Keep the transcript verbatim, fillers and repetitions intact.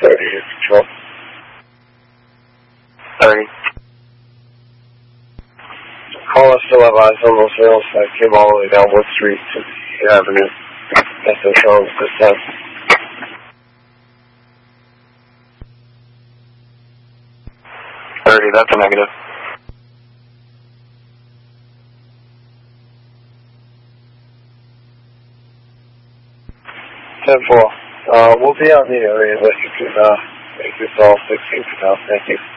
thirty to control. thirty. Call us still have eyes on those rails that came all the way down Wood Street to the Avenue. That's the phone at this time. thirty, that's a negative. ten four. Uh, we'll be out in the area, but you can uh, make this all sixteen for now. Thank you.